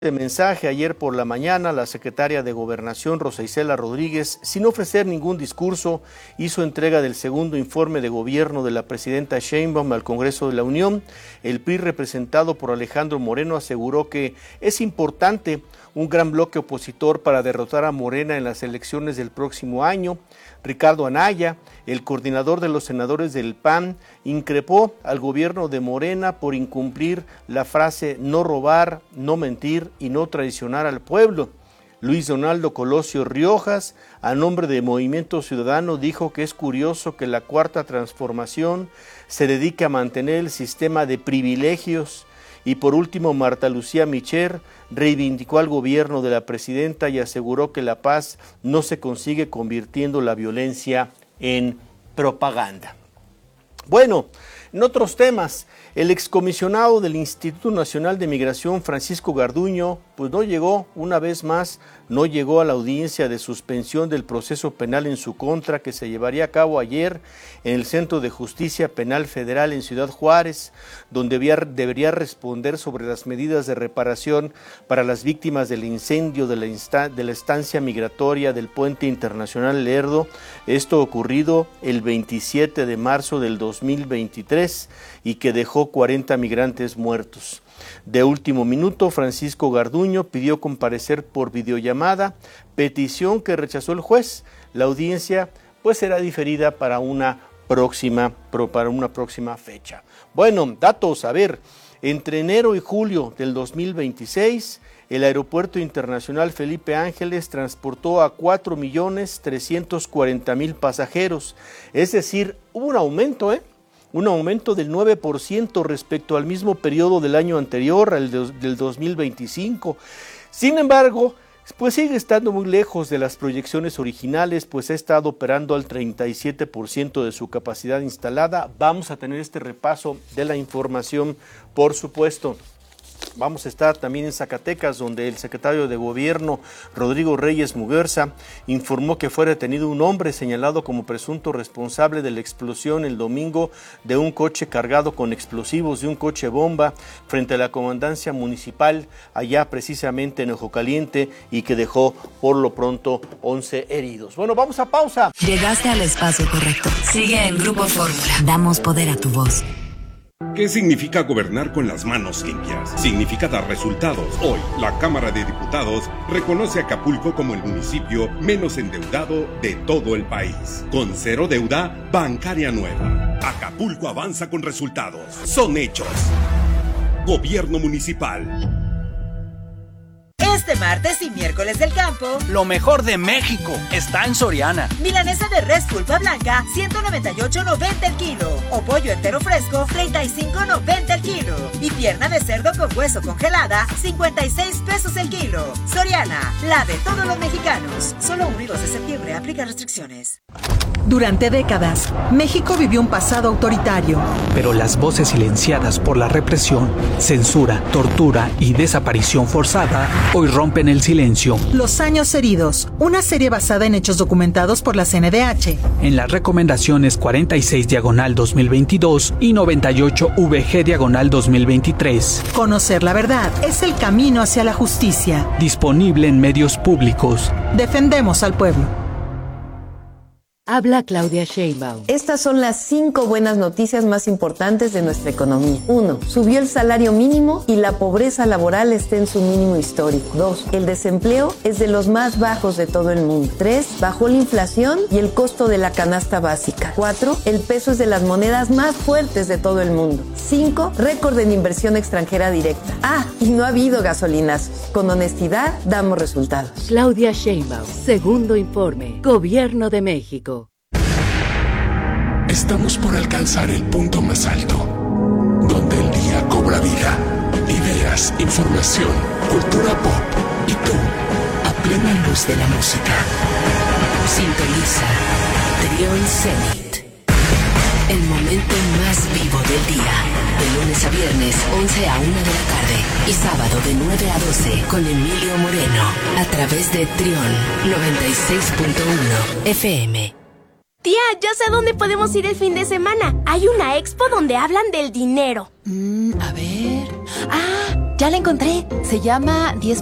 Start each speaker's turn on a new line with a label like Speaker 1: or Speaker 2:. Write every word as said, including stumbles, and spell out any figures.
Speaker 1: De mensaje ayer por la mañana, la secretaria de Gobernación, Rosa Isela Rodríguez, sin ofrecer ningún discurso, hizo entrega del segundo informe de gobierno de la presidenta Sheinbaum al Congreso de la Unión. El P R I, representado por Alejandro Moreno, aseguró que es importante un gran bloque opositor para derrotar a Morena en las elecciones del próximo año. Ricardo Anaya, el coordinador de los senadores del P A N, increpó al gobierno de Morena por incumplir la frase no robar, no mentir y no traicionar al pueblo. Luis Donaldo Colosio Riojas, a nombre de Movimiento Ciudadano, dijo que es curioso que la Cuarta Transformación se dedique a mantener el sistema de privilegios. Y por último, Marta Lucía Micher reivindicó al gobierno de la presidenta y aseguró que la paz no se consigue convirtiendo la violencia en propaganda. Bueno, en otros temas, el excomisionado del Instituto Nacional de Migración, Francisco Garduño, pues no llegó, una vez más, no llegó a la audiencia de suspensión del proceso penal en su contra que se llevaría a cabo ayer en el Centro de Justicia Penal Federal en Ciudad Juárez, donde debería responder sobre las medidas de reparación para las víctimas del incendio de la, insta- de la estancia migratoria del Puente Internacional Lerdo, esto ocurrido el veintisiete de marzo del dos mil veintitrés y que dejó cuarenta migrantes muertos. De último minuto, Francisco Garduño pidió comparecer por videollamada, petición que rechazó el juez. La audiencia pues será diferida para una próxima, para una próxima fecha. Bueno, datos, a ver, entre enero y julio del dos mil veintiséis, el Aeropuerto Internacional Felipe Ángeles transportó a cuatro millones trescientos cuarenta mil pasajeros, es decir, hubo un aumento, ¿eh? un aumento del nueve por ciento respecto al mismo periodo del año anterior, el de, del dos mil veinticinco. Sin embargo, pues sigue estando muy lejos de las proyecciones originales, pues ha estado operando al treinta y siete por ciento de su capacidad instalada. Vamos a tener este repaso de la información, por supuesto. Vamos a estar también en Zacatecas, donde el secretario de Gobierno, Rodrigo Reyes Muguerza, informó que fue detenido un hombre señalado como presunto responsable de la explosión el domingo de un coche cargado con explosivos, de un coche bomba, frente a la comandancia municipal, allá precisamente en Ojo Caliente, y que dejó por lo pronto once heridos. Bueno, vamos a pausa.
Speaker 2: Llegaste al espacio correcto. Sigue en Grupo Fórmula. Damos poder a tu voz.
Speaker 3: ¿Qué significa gobernar con las manos limpias? Significa dar resultados. Hoy, la Cámara de Diputados reconoce a Acapulco como el municipio menos endeudado de todo el país. Con cero deuda bancaria nueva. Acapulco avanza con resultados. Son hechos. Gobierno municipal.
Speaker 4: Este martes y miércoles del campo,
Speaker 5: lo mejor de México está en Soriana.
Speaker 4: Milanesa de res pulpa blanca, ciento noventa y ocho noventa el kilo. O pollo entero fresco, treinta y cinco noventa el kilo. Y pierna de cerdo con hueso congelada, cincuenta y seis pesos el kilo. Soriana, la de todos los mexicanos. Solo uno y dos de septiembre, aplica restricciones.
Speaker 6: Durante décadas, México vivió un pasado autoritario.
Speaker 7: Pero las voces silenciadas por la represión, censura, tortura y desaparición forzada hoy rompen el silencio.
Speaker 6: Los años heridos, una serie basada en hechos documentados por la C N D H.
Speaker 7: En las recomendaciones cuarenta y seis diagonal dos mil veintidós y noventa y ocho V G diagonal dos mil veintitrés.
Speaker 6: Conocer la verdad es el camino hacia la justicia.
Speaker 7: Disponible en medios públicos.
Speaker 6: Defendemos al pueblo.
Speaker 8: Habla Claudia Sheinbaum.
Speaker 9: Estas son las cinco buenas noticias más importantes de nuestra economía. Uno, subió el salario mínimo y la pobreza laboral está en su mínimo histórico. Dos, el desempleo es de los más bajos de todo el mundo. Tres, bajó la inflación y el costo de la canasta básica. Cuatro, el peso es de las monedas más fuertes de todo el mundo. Cinco, récord en inversión extranjera directa. Ah, y no ha habido gasolinazos. Con honestidad, damos resultados.
Speaker 8: Claudia Sheinbaum, segundo informe, Gobierno de México.
Speaker 10: Estamos por alcanzar el punto más alto, donde el día cobra vida. Ideas, información, cultura pop y tú, a plena luz de la música.
Speaker 2: Sintoniza Trión Zenit. El momento más vivo del día. De lunes a viernes, once a una de la tarde. Y sábado de nueve a doce con Emilio Moreno. A través de Trión noventa y seis punto uno F M.
Speaker 11: Tía, ya sé dónde podemos ir el fin de semana. Hay una expo donde hablan del dinero.
Speaker 12: Mm, a ver... ¡Ah! Ya la encontré. Se llama diez